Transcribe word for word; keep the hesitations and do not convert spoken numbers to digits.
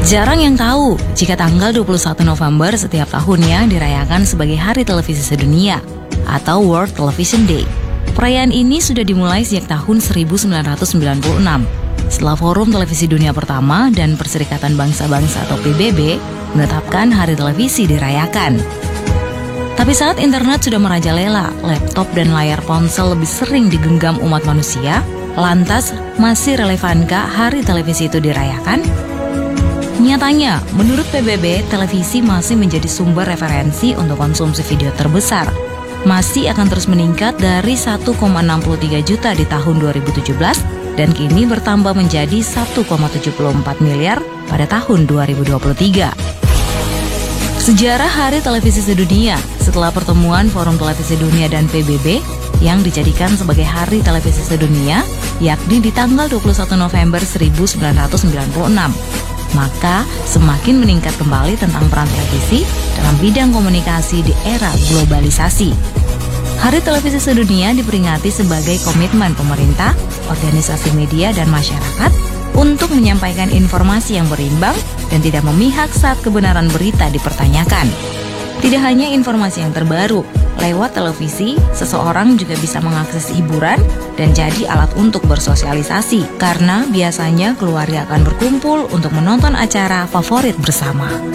Jarang yang tahu jika tanggal dua puluh satu November setiap tahunnya dirayakan sebagai Hari Televisi Sedunia atau World Television Day. Perayaan ini sudah dimulai sejak tahun seribu sembilan ratus sembilan puluh enam setelah Forum Televisi Dunia Pertama dan Perserikatan Bangsa-Bangsa atau P B B menetapkan Hari Televisi dirayakan. Tapi saat internet sudah merajalela, laptop dan layar ponsel lebih sering digenggam umat manusia, lantas masih relevankah Hari Televisi itu dirayakan? Nyatanya, menurut P B B, televisi masih menjadi sumber referensi untuk konsumsi video terbesar. Masih akan terus meningkat dari satu koma enam tiga juta di tahun dua ribu tujuh belas dan kini bertambah menjadi satu koma tujuh empat miliar pada tahun dua ribu dua puluh tiga. Sejarah Hari Televisi Sedunia setelah pertemuan Forum Televisi Dunia dan P B B yang dijadikan sebagai Hari Televisi Sedunia, yakni di tanggal dua puluh satu November seribu sembilan ratus sembilan puluh enam. Maka semakin meningkat kembali tentang peran televisi dalam bidang komunikasi di era globalisasi. Hari Televisi Sedunia diperingati sebagai komitmen pemerintah, organisasi media, dan masyarakat untuk menyampaikan informasi yang berimbang dan tidak memihak saat kebenaran berita dipertanyakan. Tidak hanya informasi yang terbaru, lewat televisi, seseorang juga bisa mengakses hiburan dan jadi alat untuk bersosialisasi, karena biasanya keluarga akan berkumpul untuk menonton acara favorit bersama.